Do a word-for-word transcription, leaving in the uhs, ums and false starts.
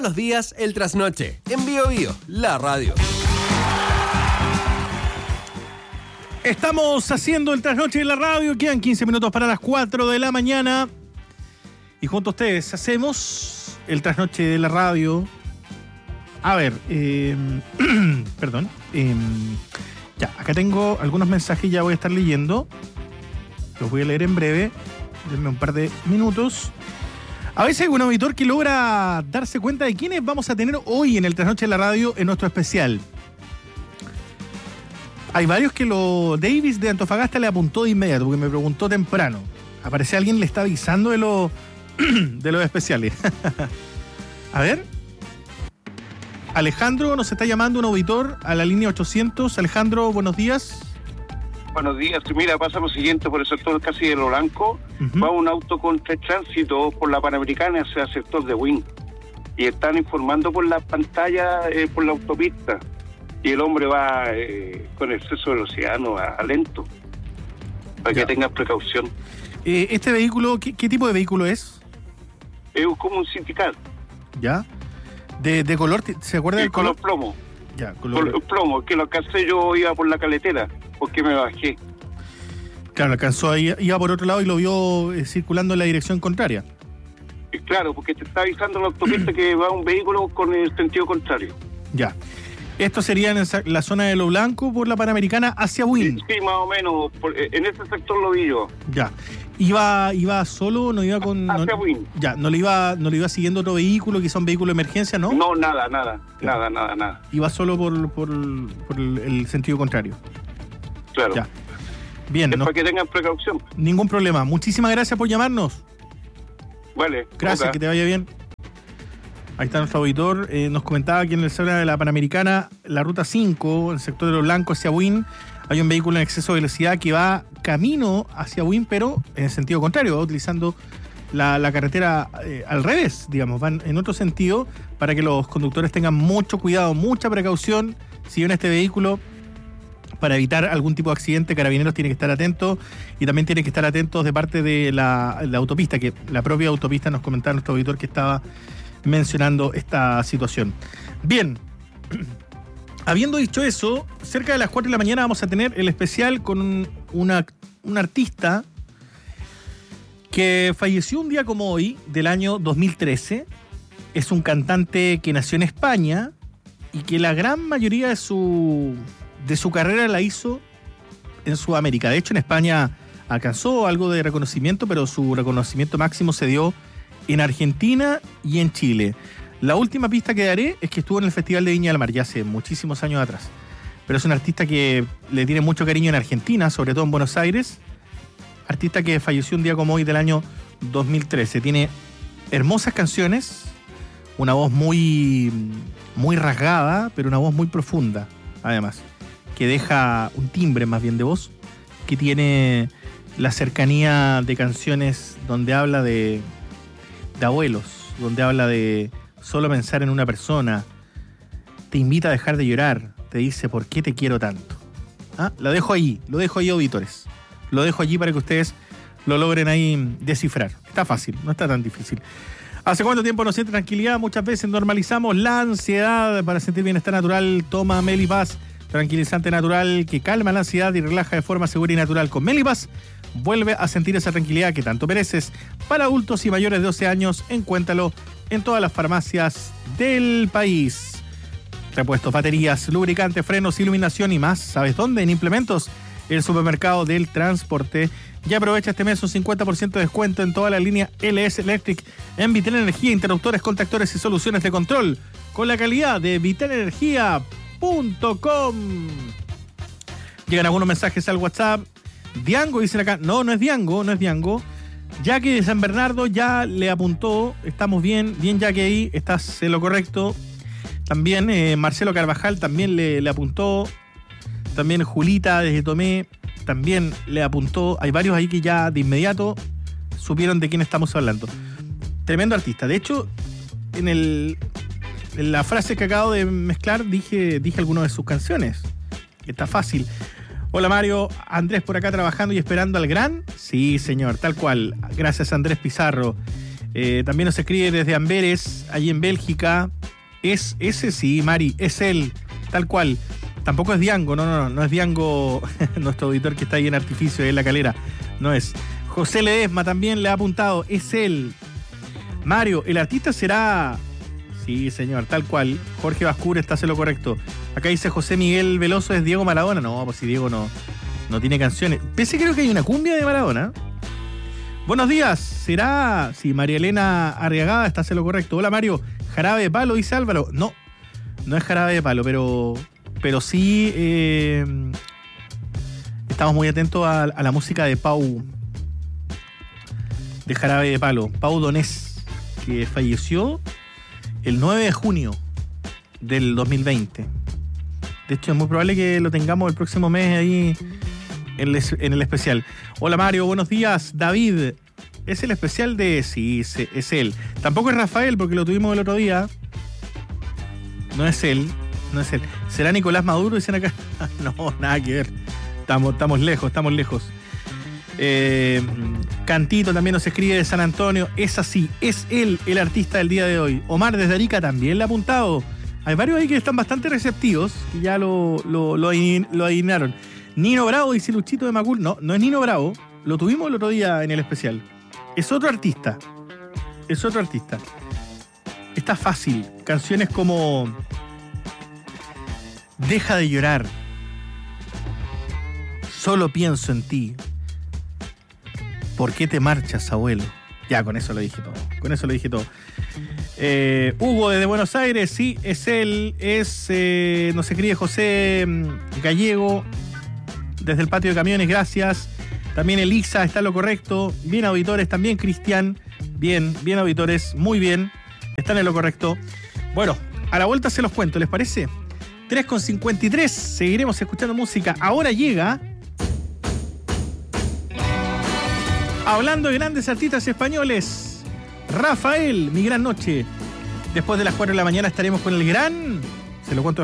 los días el trasnoche. En Bio Bio, la radio. Estamos haciendo el trasnoche de la radio. Quedan quince minutos para las cuatro de la mañana. Y junto a ustedes hacemos el trasnoche de la radio. A ver, eh, perdón. Eh, ya, acá tengo algunos mensajes, ya voy a estar leyendo. Los voy a leer en breve. Denme un par de minutos. A veces hay un auditor que logra darse cuenta de quiénes vamos a tener hoy en el trasnoche de la radio en nuestro especial. Hay varios que lo Davis de Antofagasta le apuntó de inmediato, porque me preguntó temprano. Aparece alguien, le está avisando de, lo, de los especiales. A ver. Alejandro nos está llamando, un auditor, a la línea ochocientos. Alejandro, buenos días. Buenos días. Mira, pasa lo siguiente, por el sector casi de Lo Blanco, uh-huh. va un auto contra tránsito por la Panamericana hacia el sector de Wynn. Y están informando por la pantalla, eh, por la autopista. Y el hombre va eh, con exceso de velocidad, no va lento. Para ya. que tengas precaución. Eh, ¿Este vehículo, qué, qué tipo de vehículo es? Es como un sindical. ¿Ya? ¿De, de color? ¿Se acuerda del color? Color plomo. Ya, color Por, plomo, que lo alcancé, yo iba por la caletera, porque me bajé. Claro, alcanzó ahí, iba por otro lado y lo vio eh, circulando en la dirección contraria. Y claro, porque te está avisando la autopista que va un vehículo con el sentido contrario. Ya. Esto sería en esa, la zona de Lo Blanco por la Panamericana hacia Wynn. Sí, sí, más o menos. Por, en ese sector lo vi yo. Ya. ¿Iba iba solo? ¿No iba con...? Hacia no, Wynn. Ya, ¿no le iba no le iba siguiendo otro vehículo, quizá un vehículo de emergencia, no? No, nada, nada. Ya. Nada, nada, nada. Iba solo por, por, por el, el sentido contrario. Claro. Ya. Bien. Es no, para que tengan precaución. Ningún problema. Muchísimas gracias por llamarnos. Vale. Gracias, okay. que te vaya bien. Ahí está nuestro auditor. Eh, nos comentaba que en la zona de la Panamericana, la ruta cinco, el sector de Lo Blanco hacia Wynn, hay un vehículo en exceso de velocidad que va camino hacia Wynn, pero en el sentido contrario, va utilizando la, la carretera eh, al revés, digamos, van en otro sentido, para que los conductores tengan mucho cuidado, mucha precaución si ven este vehículo. Para evitar algún tipo de accidente, Carabineros tiene que estar atentos y también tiene que estar atentos de parte de la, la autopista, que la propia autopista nos comentaba nuestro auditor que estaba mencionando esta situación. Bien, habiendo dicho eso, cerca de las cuatro de la mañana vamos a tener el especial con un, una, un artista que falleció un día como hoy, del año dos mil trece. Es un cantante que nació en España y que la gran mayoría de su, de su carrera la hizo en Sudamérica. De hecho, en España alcanzó algo de reconocimiento, pero su reconocimiento máximo se dio en Argentina y en Chile. La última pista que daré es que estuvo en el Festival de Viña del Mar, ya hace muchísimos años atrás. Pero es un artista que le tiene mucho cariño en Argentina, sobre todo en Buenos Aires. Artista que falleció un día como hoy del año dos mil trece. Tiene hermosas canciones, una voz muy, muy rasgada, pero una voz muy profunda, además, que deja un timbre más bien de voz, que tiene la cercanía de canciones donde habla de... de abuelos, donde habla de solo pensar en una persona, te invita a dejar de llorar, te dice ¿por qué te quiero tanto? ¿Ah? Lo dejo ahí, lo dejo ahí, auditores. Lo dejo allí para que ustedes lo logren ahí descifrar. Está fácil, no está tan difícil. ¿Hace cuánto tiempo nos siente tranquilidad? Muchas veces normalizamos la ansiedad. Para sentir bienestar natural, toma Melipaz, tranquilizante natural que calma la ansiedad y relaja de forma segura y natural. Con Melipaz vuelve a sentir esa tranquilidad que tanto mereces. Para adultos y mayores de doce años, encuéntralo en todas las farmacias del país. Repuestos, baterías, lubricantes, frenos, iluminación y más. ¿Sabes dónde? En Implementos, el supermercado del transporte. Ya aprovecha este mes un cincuenta por ciento de descuento en toda la línea L S Electric en Vitel Energía, interruptores, contactores y soluciones de control con la calidad de vitel energía punto com. Llegan algunos mensajes al WhatsApp. Diango, dicen acá. No, no es Diango, no es Diango. Jackie de San Bernardo ya le apuntó. Estamos bien, bien Jackie ahí, estás en lo correcto. También eh, Marcelo Carvajal también le, le apuntó. También Julita desde Tomé también le apuntó. Hay varios ahí que ya de inmediato supieron de quién estamos hablando. Tremendo artista. De hecho, en, el, en la frase que acabo de mezclar dije, dije algunas de sus canciones. Está fácil. Hola Mario, Andrés por acá trabajando y esperando al gran. Sí, señor, tal cual. Gracias Andrés Pizarro. Eh, también nos escribe desde Amberes, allí en Bélgica. Es ese, sí, Mari, es él, tal cual. Tampoco es Diango, no, no, no, no es Diango, nuestro auditor que está ahí en Artificio, en La Calera. No es. José Ledesma también le ha apuntado, es él. Mario, el artista será... Sí, señor, tal cual. Jorge Bascur está haciendo lo correcto. Acá dice José Miguel Veloso, ¿es Diego Maradona? No, pues si Diego no, no tiene canciones. Pese creo que hay una cumbia de Maradona. Buenos días, ¿será? Sí, María Elena Arriagada está haciendo lo correcto. Hola Mario, Jarabe de Palo, dice Álvaro. No, no es Jarabe de Palo, pero, pero sí eh, estamos muy atentos a, a la música de Pau, de Jarabe de Palo, Pau Donés, que falleció el nueve de junio del dos mil veinte. De hecho, es muy probable que lo tengamos el próximo mes ahí en el, en el especial. Hola Mario, buenos días. David, ¿es el especial de...? Sí, es él. Tampoco es Rafael, porque lo tuvimos el otro día. No es él, no es él. ¿Será Nicolás Maduro? Dicen acá. No, nada que ver. Estamos, estamos lejos, estamos lejos. Eh, Cantito también nos escribe de San Antonio. Es así, es él el artista del día de hoy. Omar desde Arica también le ha apuntado. Hay varios ahí que están bastante receptivos, que ya lo, lo, lo, lo adivinaron. Nino Bravo, dice Luchito de Macul. No, no es Nino Bravo. Lo tuvimos el otro día en el especial. Es otro artista. Es otro artista. Está fácil. Canciones como Deja de llorar. Solo pienso en ti. ¿Por qué te marchas, abuelo? Ya, con eso lo dije todo. Con eso lo dije todo. Eh, Hugo desde Buenos Aires, sí, es él. Es, eh, nos escribe José Gallego desde el patio de camiones, gracias. También Elisa, está en lo correcto. Bien, auditores, también Cristian. Bien, bien, auditores, muy bien. Están en lo correcto. Bueno, a la vuelta se los cuento, ¿les parece? tres con cincuenta y tres, seguiremos escuchando música. Ahora llega... Hablando de grandes artistas españoles, Rafael, Mi Gran Noche. Después de las cuatro de la mañana estaremos con el gran... Se lo cuento después.